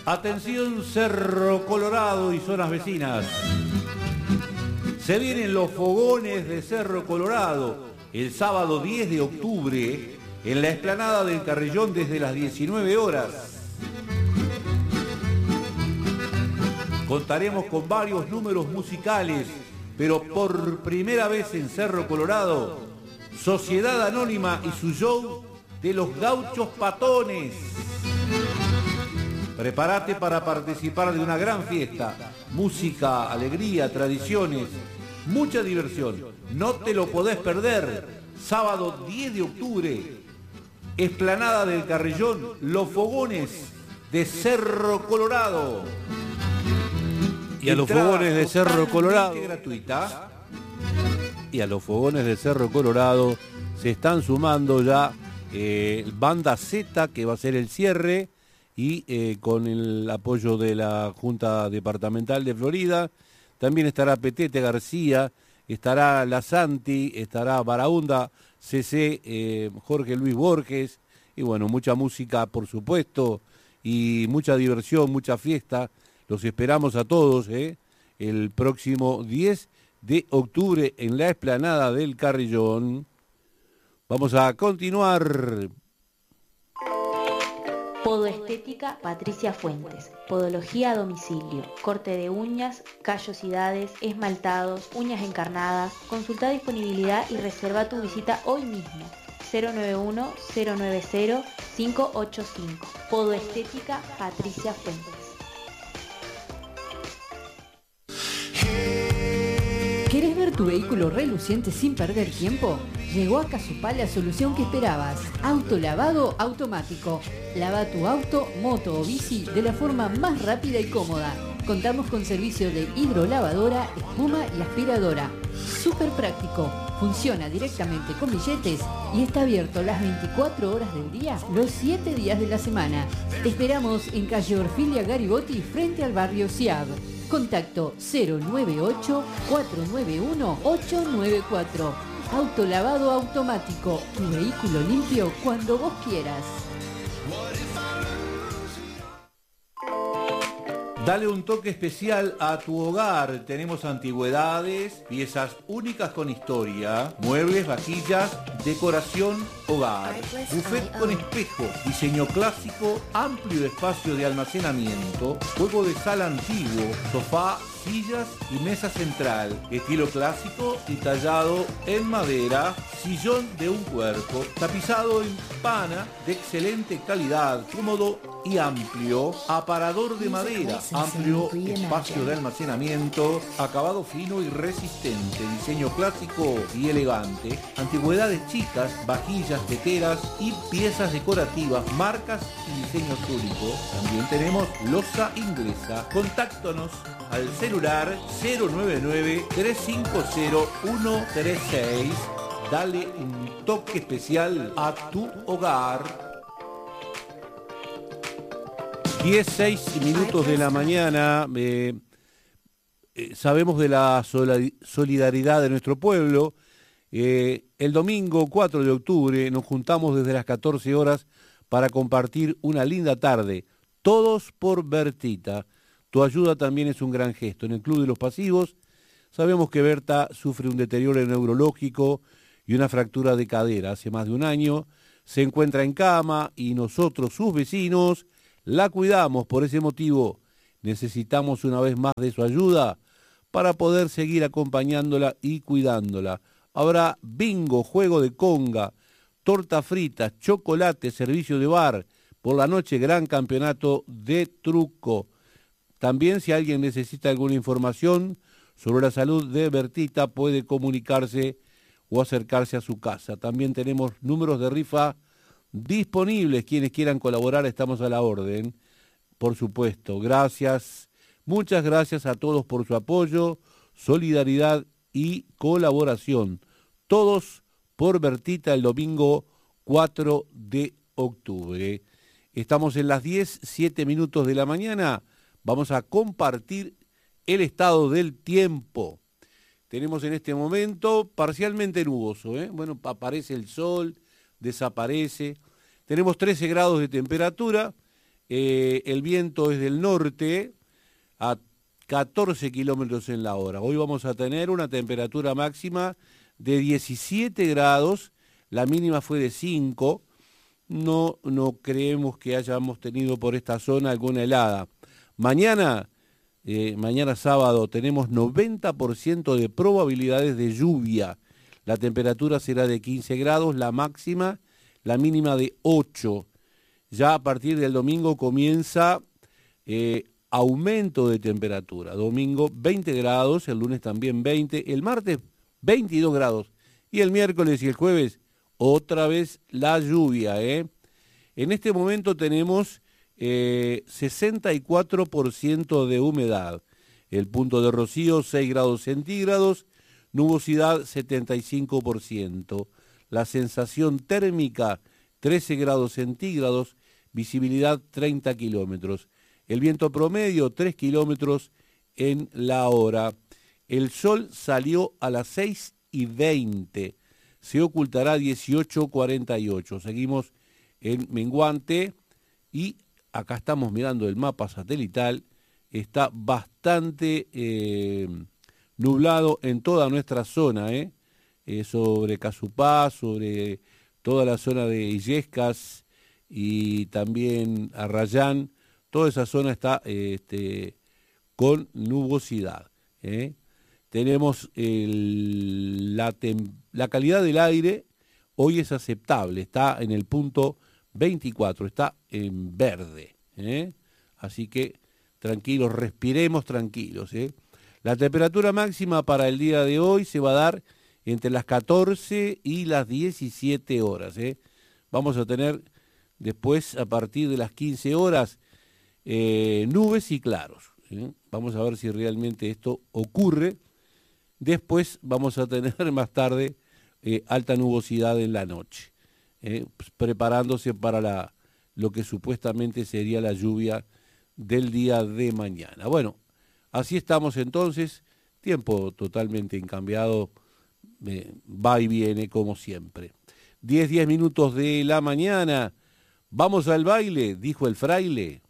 Atención Cerro Colorado y zonas vecinas. Se vienen los fogones de Cerro Colorado el sábado 10 de octubre en la explanada del Carrillón desde las 19 horas. Contaremos con varios números musicales, pero por primera vez en Cerro Colorado, Sociedad Anónima y su show de los Gauchos Patones. Prepárate para participar de una gran fiesta. Música, alegría, tradiciones, mucha diversión. No te lo podés perder. Sábado 10 de octubre, explanada del Carrillón, los fogones de Cerro Colorado. Y a los fogones de Cerro Colorado. Gratuita. Y a los fogones de Cerro Colorado se están sumando ya Banda Z, que va a ser el cierre, y con el apoyo de la Junta Departamental de Florida. También estará Petete García, estará La Santi, estará Baraunda, CC, Jorge Luis Borges, y bueno, mucha música por supuesto, y mucha diversión, mucha fiesta. Los esperamos a todos el próximo 10 de octubre en la explanada del Carrillón. Vamos a continuar. Podoestética Patricia Fuentes. Podología a domicilio. Corte de uñas, callosidades, esmaltados, uñas encarnadas. Consulta disponibilidad y reserva tu visita hoy mismo. 091-090-585. Podoestética Patricia Fuentes. ¿Querés ver tu vehículo reluciente sin perder tiempo? Llegó a Casupá la solución que esperabas. Autolavado automático. Lava tu auto, moto o bici de la forma más rápida y cómoda. Contamos con servicio de hidrolavadora, espuma y aspiradora. Súper práctico. Funciona directamente con billetes y está abierto las 24 horas del día, los 7 días de la semana. Te esperamos en calle Orfilia Garibotti, frente al barrio Ciab. Contacto 098-491-894. Autolavado automático. Tu vehículo limpio cuando vos quieras. Dale un toque especial a tu hogar. Tenemos antigüedades, piezas únicas con historia, muebles, vajillas, decoración, hogar. Buffet con espejo, diseño clásico, amplio espacio de almacenamiento, juego de sala antiguo, sofá, sillas y mesa central, estilo clásico y tallado en madera, sillón de un cuerpo, tapizado en pana de excelente calidad, cómodo y amplio, aparador de madera, amplio espacio de almacenamiento, acabado fino y resistente, diseño clásico y elegante, antigüedades chicas, vajillas, teteras y piezas decorativas, marcas y diseños únicos. También tenemos loza inglesa. Contáctanos al celular 099-350-136. Dale un toque especial a tu hogar. 16 minutos de la mañana. Sabemos de la solidaridad de nuestro pueblo. El domingo 4 de octubre nos juntamos desde las 14 horas para compartir una linda tarde. Todos por Bertita. Tu ayuda también es un gran gesto. En el Club de los Pasivos sabemos que Berta sufre un deterioro neurológico y una fractura de cadera. Hace más de un año se encuentra en cama y nosotros, sus vecinos, la cuidamos. Por ese motivo necesitamos una vez más de su ayuda para poder seguir acompañándola y cuidándola. Habrá bingo, juego de conga, torta frita, chocolate, servicio de bar. Por la noche, gran campeonato de truco. También, si alguien necesita alguna información sobre la salud de Bertita, puede comunicarse o acercarse a su casa. También tenemos números de rifa disponibles. Quienes quieran colaborar, estamos a la orden. Por supuesto, gracias. Muchas gracias a todos por su apoyo, solidaridad y colaboración. Todos por Bertita el domingo 4 de octubre. Estamos en las 10:07 de la mañana. Vamos a compartir el estado del tiempo. Tenemos en este momento parcialmente nuboso, Bueno, aparece el sol, desaparece. Tenemos 13 grados de temperatura el viento es del norte a 14 kilómetros en la hora. Hoy vamos a tener una temperatura máxima de 17 grados, la mínima fue de 5. No creemos que hayamos tenido por esta zona alguna helada. Mañana sábado, tenemos 90% de probabilidades de lluvia. La temperatura será de 15 grados, la máxima, la mínima de 8. Ya a partir del domingo comienza aumento de temperatura. Domingo 20 grados, el lunes también 20, el martes 22 grados y el miércoles y el jueves otra vez la lluvia. En este momento tenemos 64% de humedad. El punto de rocío 6 grados centígrados, nubosidad 75%. La sensación térmica 13 grados centígrados, visibilidad 30 kilómetros. El viento promedio 3 kilómetros en la hora. El sol salió a las 6:20. Se ocultará 18:48. Seguimos en menguante y acá estamos mirando el mapa satelital. Está bastante nublado en toda nuestra zona, sobre Casupá, sobre toda la zona de Illescas y también Arrayán. Toda esa zona está con nubosidad. Tenemos la calidad del aire, hoy es aceptable, está en el punto 24, está en verde. Así que tranquilos, respiremos tranquilos. La temperatura máxima para el día de hoy se va a dar entre las 14 y las 17 horas. Vamos a tener después, a partir de las 15 horas, nubes y claros. Vamos a ver si realmente esto ocurre. Después vamos a tener más tarde alta nubosidad en la noche, preparándose para lo que supuestamente sería la lluvia del día de mañana. Bueno, así estamos entonces, tiempo totalmente incambiado, va y viene como siempre. 10 minutos de la mañana, vamos al baile, dijo el fraile.